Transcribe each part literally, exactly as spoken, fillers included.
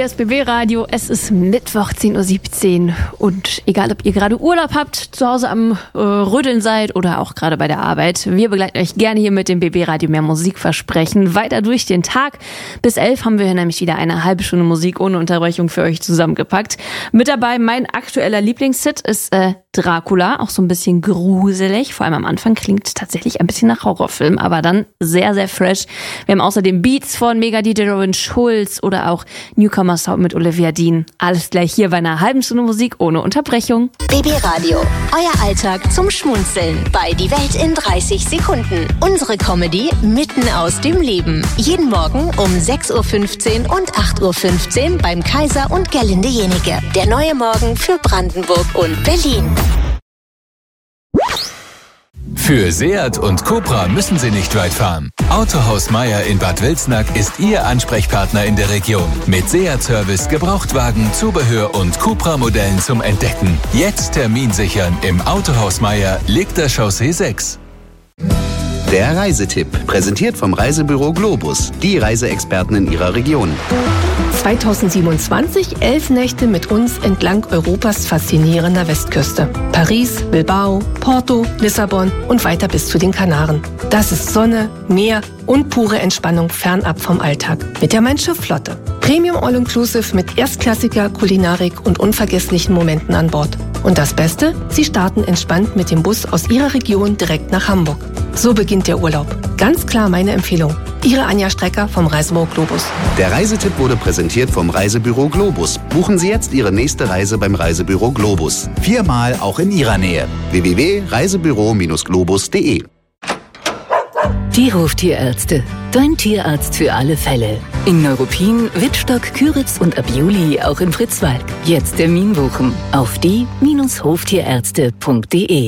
Hier ist B B Radio, es ist Mittwoch zehn Uhr siebzehn und egal, ob ihr gerade Urlaub habt, zu Hause am äh, Rödeln seid oder auch gerade bei der Arbeit, wir begleiten euch gerne hier mit dem B B Radio mehr Musikversprechen weiter durch den Tag. Bis elf haben wir hier nämlich wieder eine halbe Stunde Musik ohne Unterbrechung für euch zusammengepackt. Mit dabei mein aktueller Lieblingshit ist äh, Dracula, auch so ein bisschen gruselig, vor allem am Anfang klingt tatsächlich ein bisschen nach Horrorfilm, aber dann sehr, sehr fresh. Wir haben außerdem Beats von Mega-D J Robin Schulz oder auch Newcomer Sound mit Olivia Dean. Alles gleich hier bei einer halben Stunde Musik ohne Unterbrechung. B B Radio, euer Alltag zum Schmunzeln bei Die Welt in dreißig Sekunden. Unsere Comedy mitten aus dem Leben. Jeden Morgen um sechs Uhr fünfzehn und acht Uhr fünfzehn beim Kaiser und Gerlinde Jenike. Der neue Morgen für Brandenburg und Berlin. Für Seat und Cupra müssen Sie nicht weit fahren. Autohaus Meier in Bad Wilsnack ist Ihr Ansprechpartner in der Region. Mit Seat-Service, Gebrauchtwagen, Zubehör und Cupra-Modellen zum Entdecken. Jetzt Termin sichern im Autohaus Meier, Liegter Chaussee sechs. Der Reisetipp, präsentiert vom Reisebüro Globus, die Reiseexperten in Ihrer Region. zweitausendsiebenundzwanzig, elf Nächte mit uns entlang Europas faszinierender Westküste. Paris, Bilbao, Porto, Lissabon und weiter bis zu den Kanaren. Das ist Sonne, Meer und pure Entspannung fernab vom Alltag. Mit der Mein Schiff Flotte. Premium All-Inclusive mit erstklassiger Kulinarik und unvergesslichen Momenten an Bord. Und das Beste? Sie starten entspannt mit dem Bus aus Ihrer Region direkt nach Hamburg. So beginnt der Urlaub. Ganz klar meine Empfehlung. Ihre Anja Strecker vom Reisebüro Globus. Der Reisetipp wurde präsentiert vom Reisebüro Globus. Buchen Sie jetzt Ihre nächste Reise beim Reisebüro Globus. Viermal auch in Ihrer Nähe. w w w punkt reisebüro globus punkt de Die Hoftierärzte. Dein Tierarzt für alle Fälle. In Neuruppin, Wittstock, Küritz und ab Juli auch in Fritzwalk. Jetzt Termin buchen auf die Hoftierärzte punkt de.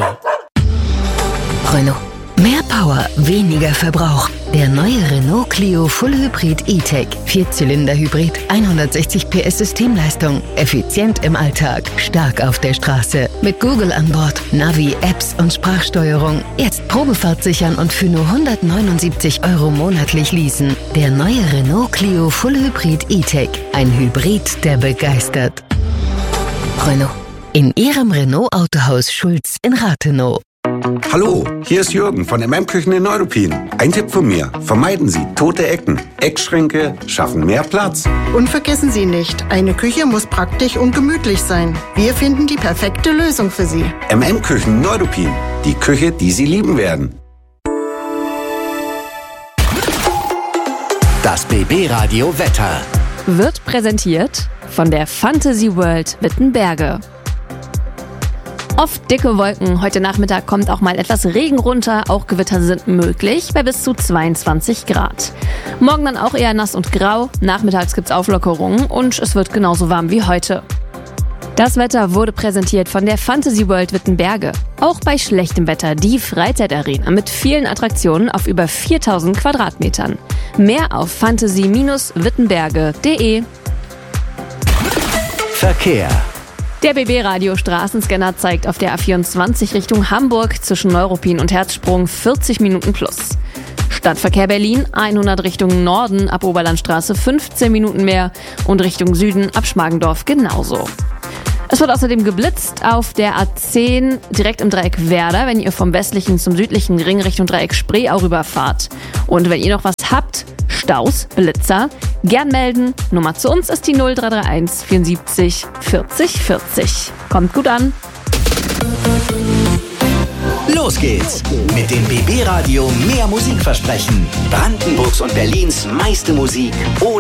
Renault. Mehr Power, weniger Verbrauch. Der neue Renault Clio Full Hybrid E-Tech. Vierzylinder-Hybrid, hundertsechzig P S Systemleistung. Effizient im Alltag, stark auf der Straße. Mit Google an Bord, Navi, Apps und Sprachsteuerung. Jetzt Probefahrt sichern und für nur hundertneunundsiebzig Euro monatlich leasen. Der neue Renault Clio Full Hybrid E-Tech. Ein Hybrid, der begeistert. Renault. In Ihrem Renault Autohaus Schulz in Rathenow. Hallo, hier ist Jürgen von M M Küchen in Neuruppin. Ein Tipp von mir: Vermeiden Sie tote Ecken. Eckschränke schaffen mehr Platz. Und vergessen Sie nicht, eine Küche muss praktisch und gemütlich sein. Wir finden die perfekte Lösung für Sie. M M Küchen in Neuruppin. Die Küche, die Sie lieben werden. Das B B Radio Wetter Wird präsentiert von der Fantasy World Wittenberge. Oft dicke Wolken. Heute Nachmittag kommt auch mal etwas Regen runter. Auch Gewitter sind möglich bei bis zu zweiundzwanzig Grad. Morgen dann auch eher nass und grau. Nachmittags gibt's Auflockerungen und es wird genauso warm wie heute. Das Wetter wurde präsentiert von der Fantasy World Wittenberge. Auch bei schlechtem Wetter die Freizeitarena mit vielen Attraktionen auf über viertausend Quadratmetern. Mehr auf fantasy wittenberge punkt de. Verkehr. Der B B-Radio Straßenscanner zeigt auf der A vierundzwanzig Richtung Hamburg zwischen Neuruppin und Herzsprung vierzig Minuten plus. Stadtverkehr Berlin hundert Richtung Norden ab Oberlandstraße fünfzehn Minuten mehr und Richtung Süden ab Schmargendorf genauso. Es wird außerdem geblitzt auf der A zehn direkt im Dreieck Werder, wenn ihr vom westlichen zum südlichen Ring Richtung Dreieck Spreeau rüberfahrt. Und wenn ihr noch was habt, Staus, Blitzer, gern melden. Nummer zu uns ist die null drei drei eins vierundsiebzig vierzig vierzig. Kommt gut an. Los geht's mit dem B B Radio mehr Musikversprechen. Brandenburgs und Berlins meiste Musik ohne